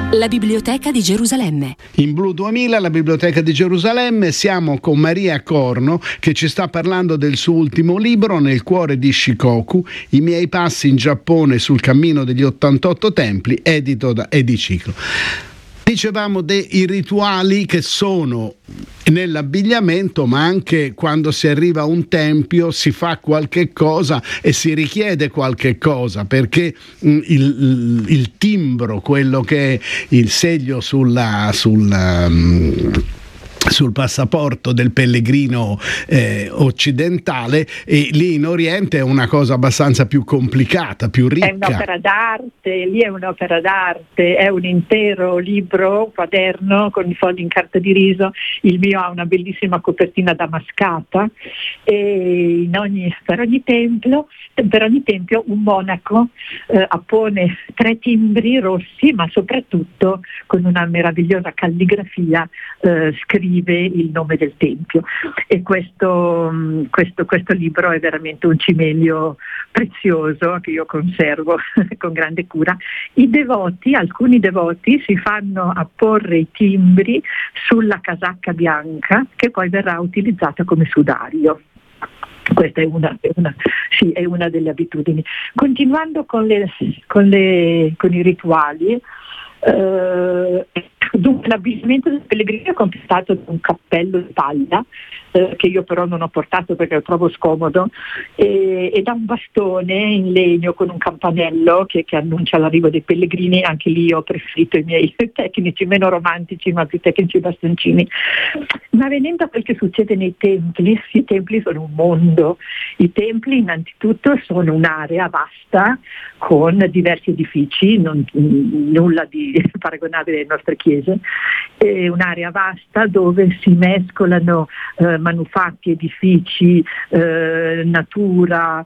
La Biblioteca di Gerusalemme. In Blu 2000, la Biblioteca di Gerusalemme, siamo con Maria Corno che ci sta parlando del suo ultimo libro, Nel cuore di Shikoku, I miei passi in Giappone sul cammino degli 88 templi, edito da Ediciclo. Dicevamo dei rituali che sono nell'abbigliamento, ma anche quando si arriva a un tempio si fa qualche cosa e si richiede qualche cosa, perché il timbro, quello che è il seglio sul passaporto del pellegrino occidentale, e lì in Oriente è una cosa abbastanza più complicata, più ricca. È un'opera d'arte, lì è un'opera d'arte, è un intero libro, un quaderno con i fogli in carta di riso. Il mio ha una bellissima copertina damascata e per ogni tempio un monaco appone 3 timbri rossi, ma soprattutto con una meravigliosa calligrafia scrive il nome del tempio, e questo libro è veramente un cimelio prezioso che io conservo con grande cura. Alcuni devoti si fanno apporre i timbri sulla casacca bianca che poi verrà utilizzata come sudario. Questa è una delle abitudini. Continuando con i rituali, dunque l'abbigliamento del pellegrino è completato da un cappello di paglia, che io però non ho portato perché lo trovo scomodo, e da un bastone in legno con un campanello che annuncia l'arrivo dei pellegrini. Anche lì ho preferito i miei tecnici meno romantici ma più tecnici bastoncini. Ma venendo a quel che succede nei templi, i templi sono un mondo. I templi innanzitutto sono un'area vasta con diversi edifici, nulla di paragonabile alle nostre chiese, è un'area vasta dove si mescolano manufatti, edifici, natura,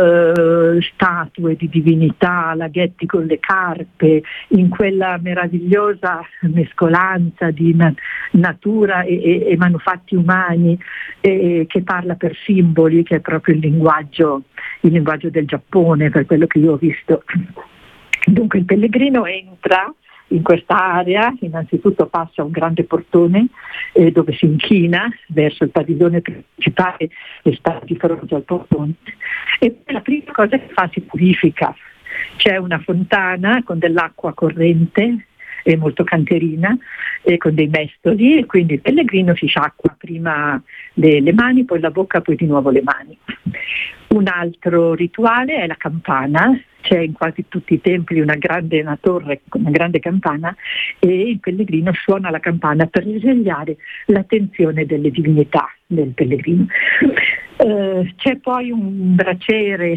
statue di divinità, laghetti con le carpe, in quella meravigliosa mescolanza di natura e manufatti umani, che parla per simboli, che è proprio il linguaggio del Giappone, per quello che io ho visto. Dunque il pellegrino entra in questa area, innanzitutto passa un grande portone dove si inchina verso il padiglione principale e sta di fronte al portone, e la prima cosa che fa, si purifica. C'è una fontana con dell'acqua corrente e molto canterina e con dei mestoli, e quindi il pellegrino si sciacqua prima le mani, poi la bocca, poi di nuovo le mani. Un altro rituale è la campana. C'è in quasi tutti i templi una torre con una grande campana, e il pellegrino suona la campana per risvegliare l'attenzione delle divinità del pellegrino. C'è poi un braciere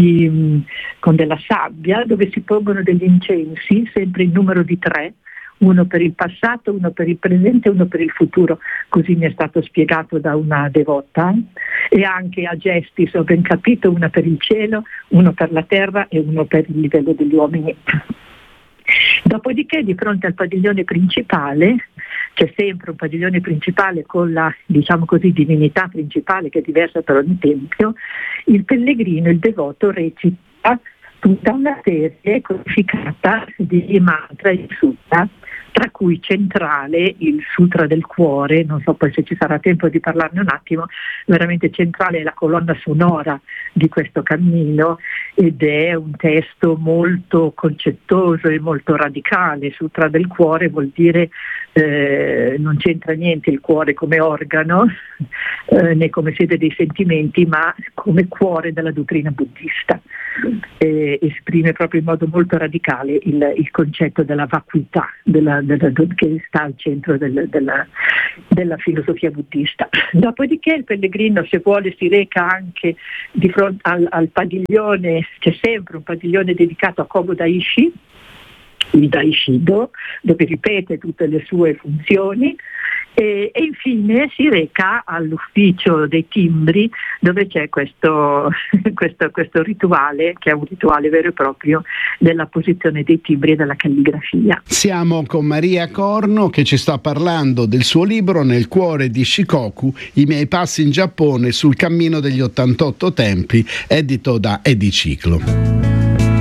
con della sabbia dove si pongono degli incensi, sempre in numero di 3, uno per il passato, uno per il presente e uno per il futuro, così mi è stato spiegato da una devota, e anche a gesti, se ho ben capito, uno per il cielo, uno per la terra e uno per il livello degli uomini. Dopodiché, di fronte al padiglione principale, c'è sempre un padiglione principale con la, diciamo così, divinità principale che è diversa per ogni tempio. Il pellegrino, il devoto, recita tutta una serie codificata di mantra e sutta, tra cui centrale il Sutra del Cuore. Non so poi se ci sarà tempo di parlarne un attimo. Veramente centrale è la colonna sonora di questo cammino, ed è un testo molto concettoso e molto radicale. Sutra del Cuore vuol dire non c'entra niente il cuore come organo né come sede dei sentimenti, ma come cuore della dottrina buddista. Esprime proprio in modo molto radicale il concetto della vacuità che sta al centro della filosofia buddista. Dopodiché il pellegrino, se vuole, si reca anche di fronte al padiglione. C'è sempre un padiglione dedicato a Kobo Daishi, il Daishido, dove ripete tutte le sue funzioni, e infine si reca all'ufficio dei timbri, dove c'è questo rituale, che è un rituale vero e proprio della posizione dei timbri e della calligrafia. Siamo con Maria Corno che ci sta parlando del suo libro Nel cuore di Shikoku, I miei passi in Giappone sul cammino degli 88 templi, edito da Ediciclo.